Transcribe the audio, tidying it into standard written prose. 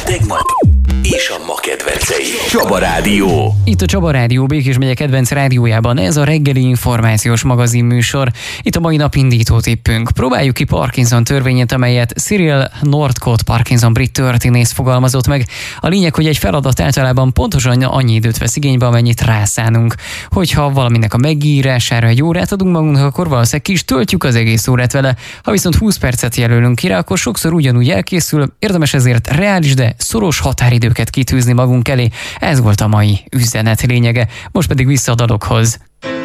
tegnap és a ma kedvencei. Csaba Rádió. Itt a Csaba Rádió Békés megye kedvenc rádiójában ez a reggeli információs magazin műsor. Itt a mai nap indító tippünk. Próbáljuk ki Parkinson törvényét, amelyet Cyril Northcote Parkinson brit történész fogalmazott meg. A lényeg, hogy egy feladat általában pontosan annyi időt vesz igénybe, amennyit rászánunk. Hogyha valaminek a megírására egy órát adunk magunknak, akkor valószínűleg ki is töltjük az egész órát vele. Ha viszont 20 percet jelölünk ki rá, akkor sokszor ugyanúgy elkészül. Érdemes ezért reális, de szoros határidőket kitűzni magunk elé. Ez volt a mai üzenet lényege. Most pedig vissza a dalokhoz.